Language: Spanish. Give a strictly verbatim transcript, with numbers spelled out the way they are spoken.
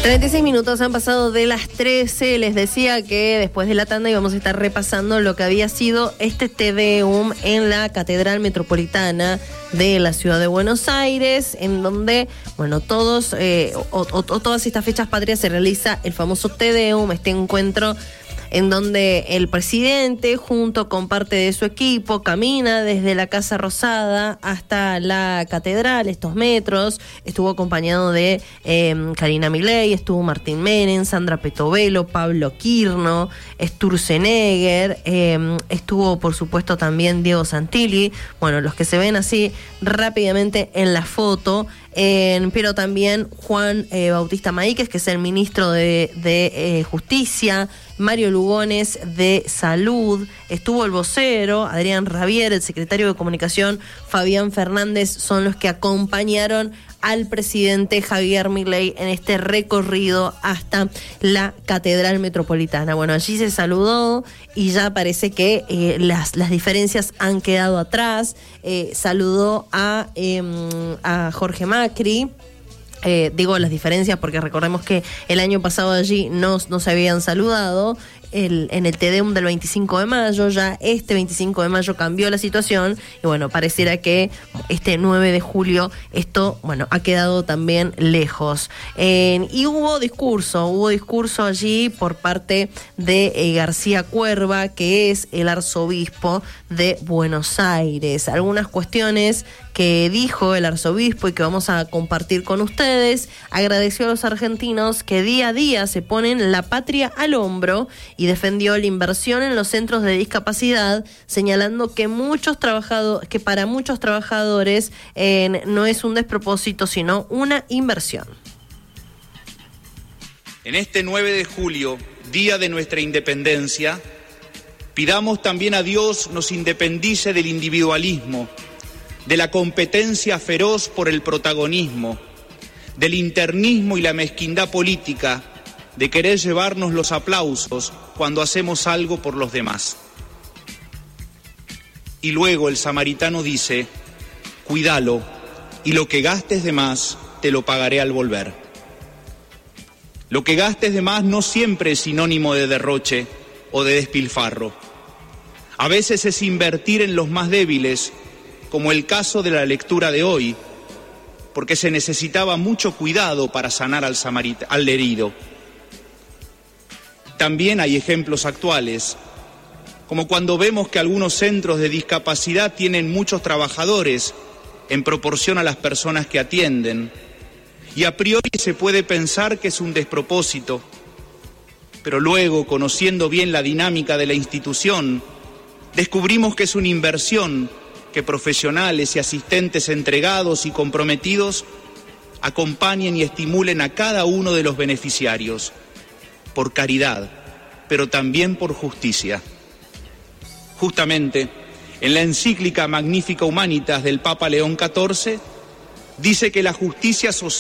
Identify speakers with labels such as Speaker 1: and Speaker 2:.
Speaker 1: treinta y seis minutos han pasado de las trece. Les decía que después de la tanda íbamos a estar repasando lo que había sido este Te Deum en la Catedral Metropolitana de la Ciudad de Buenos Aires, en donde, bueno, todos eh, o, o, o todas estas fechas patrias se realiza el famoso Te Deum, este encuentro en donde el presidente, junto con parte de su equipo, camina desde la Casa Rosada hasta la catedral, estos metros. Estuvo acompañado de eh, Karina Milei, estuvo Martín Menem, Sandra Petovelo, Pablo Quirno, Sturzenegger, eh, estuvo por supuesto también Diego Santilli, bueno, los que se ven así rápidamente en la foto. Eh, pero también Juan eh, Bautista Maíquez, que es el ministro de, de eh, Justicia, Mario Lugones de Salud, estuvo el vocero, Adrián Rabier, el secretario de Comunicación, Fabián Fernández, son los que acompañaron al presidente Javier Milei en este recorrido hasta la Catedral Metropolitana. Bueno, allí se saludó y ya parece que eh, las, las diferencias han quedado atrás. Eh, saludó a, eh, a Jorge Macri. Eh, digo las diferencias porque recordemos que el año pasado allí no, no se habían saludado. El, en el Te Deum del veinticinco de mayo, ya este veinticinco de mayo cambió la situación y bueno, pareciera que este nueve de julio esto, bueno, ha quedado también lejos. Eh, y hubo discurso, hubo discurso allí por parte de eh, García Cuerva, que es el arzobispo de Buenos Aires. Algunas cuestiones que dijo el arzobispo y que vamos a compartir con ustedes. Agradeció a los argentinos que día a día se ponen la patria al hombro y defendió la inversión en los centros de discapacidad, señalando que muchos trabajadores, que para muchos trabajadores eh, no es un despropósito, sino una inversión.
Speaker 2: En este nueve de julio, día de nuestra independencia, pidamos también a Dios nos independice del individualismo, de la competencia feroz por el protagonismo, del internismo y la mezquindad política, de querer llevarnos los aplausos cuando hacemos algo por los demás. Y luego el samaritano dice, cuídalo, y lo que gastes de más te lo pagaré al volver. Lo que gastes de más no siempre es sinónimo de derroche o de despilfarro. A veces es invertir en los más débiles, como el caso de la lectura de hoy, porque se necesitaba mucho cuidado para sanar al, samarit- al herido. También hay ejemplos actuales, como cuando vemos que algunos centros de discapacidad tienen muchos trabajadores en proporción a las personas que atienden, y a priori se puede pensar que es un despropósito, pero luego, conociendo bien la dinámica de la institución, descubrimos que es una inversión que profesionales y asistentes entregados y comprometidos acompañen y estimulen a cada uno de los beneficiarios, por caridad, pero también por justicia. Justamente, en la encíclica Magnifica Humanitas del Papa León catorce, dice que la justicia social